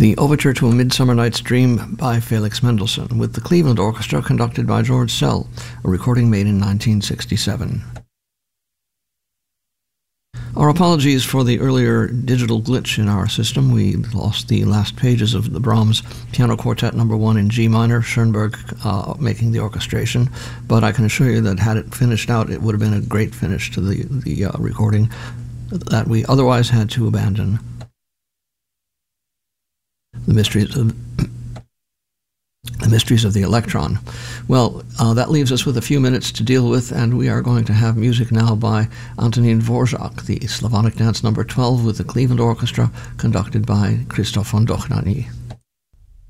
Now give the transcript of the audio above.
The Overture to A Midsummer Night's Dream by Felix Mendelssohn, with the Cleveland Orchestra conducted by George Szell, a recording made in 1967. Our apologies for the earlier digital glitch in our system. We lost the last pages of the Brahms Piano Quartet No. 1 in G minor, Schoenberg making the orchestration, but I can assure you that had it finished out, it would have been a great finish to the recording that we otherwise had to abandon. The Mysteries of the Electron. Well, that leaves us with a few minutes to deal with, and we are going to have music now by Antonín Dvořák, the Slavonic Dance No. 12 with the Cleveland Orchestra, conducted by Christoph von Dohnanyi.